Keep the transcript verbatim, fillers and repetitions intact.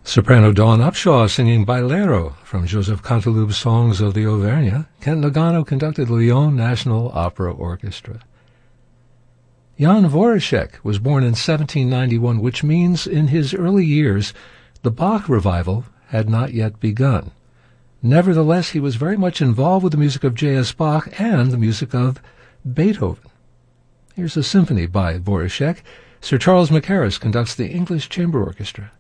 Soprano Dawn Upshaw singing Bailero from Joseph Canteloup's Songs of the Auvergne. Kent Nagano conducted the Lyon National Opera Orchestra. Jan Voracek was born in seventeen ninety-one, which means in his early years the Bach revival had not yet begun. Nevertheless, he was very much involved with the music of J S. Bach and the music of Beethoven. Here's a symphony by Voracek. Sir Charles Mackerras conducts the English Chamber Orchestra.